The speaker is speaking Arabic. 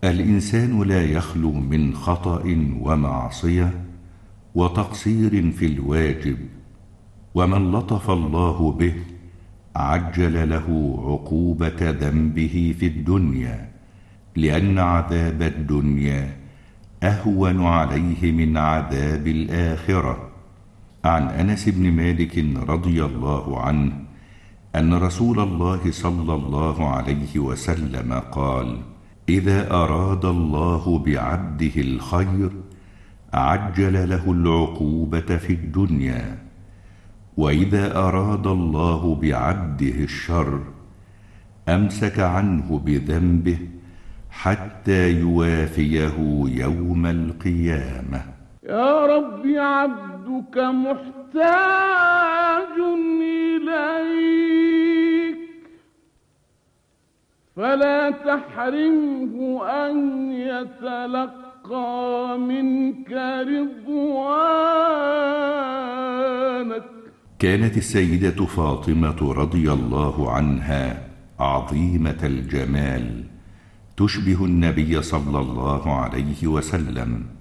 الإنسان لا يخلو من خطأ ومعصية وتقصير في الواجب، ومن لطف الله به عجل له عقوبة ذنبه في الدنيا، لأن عذاب الدنيا أهون عليه من عذاب الآخرة. عن أنس بن مالك رضي الله عنه أن رسول الله صلى الله عليه وسلم قال: إذا أراد الله بعبده الخير عجل له العقوبة في الدنيا، وإذا أراد الله بعبده الشر أمسك عنه بذنبه حتى يوافيه يوم القيامة. يا رب عبدك محتاج إليك، فلا تحرمه أن يتلقى منك رضوانك. كانت السيدة فاطمة رضي الله عنها عظيمة الجمال، تشبه النبي صلى الله عليه وسلم،